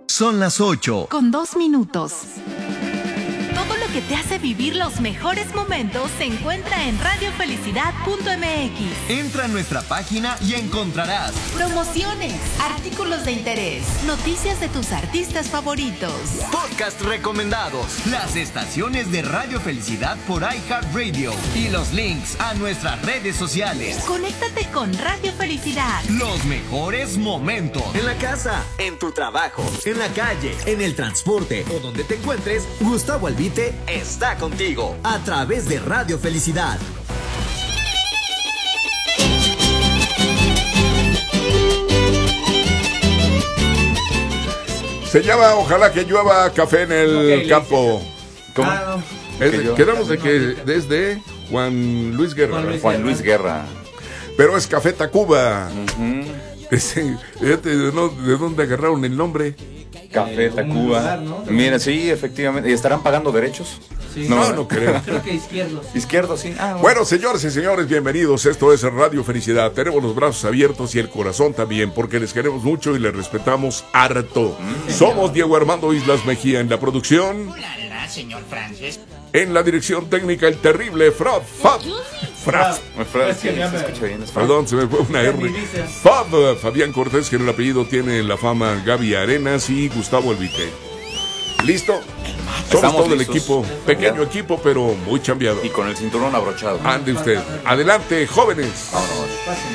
Son las 8:02. Todo lo que te hace vivir los mejores momentos se encuentra en radiofelicidad.mx. Entra a nuestra página y encontrarás promociones, artículos de interés, noticias de tus artistas favoritos, podcast recomendados, las estaciones de Radio Felicidad por iHeartRadio y los links a nuestras redes sociales. Conéctate con Radio Felicidad. Los mejores momentos. En la casa, en tu trabajo, en la calle, en el transporte o donde te encuentres, Gustavo Albite está contigo a través de Radio Felicidad. Se llama Ojalá que llueva café en el campo. ¿Cómo? Quedamos de que desde Juan Luis Guerra. Juan Luis Guerra. Pero es Café Tacuba. ¿De dónde agarraron el nombre? Café Tacuba. ¿No? Mira, sí, efectivamente. ¿Y estarán pagando derechos? Sí. No creo. Creo que izquierdos. Izquierdos, sí. Bueno, señores y señores, bienvenidos. Esto es Radio Felicidad. Tenemos los brazos abiertos y el corazón también, porque les queremos mucho y les respetamos harto. Somos Diego Armando Islas Mejía en la producción. Hola, señor Francis. En la dirección técnica, el terrible Fab. Perdón, se me fue una R. Fabián Cortés, que en el apellido tiene la fama Gaby Arenas y Gustavo Albite. ¿Listo? Somos todo listos. El equipo, pequeño equipo, pero muy chambeado. Y con el cinturón abrochado. Ande usted. Adelante, jóvenes. Vámonos.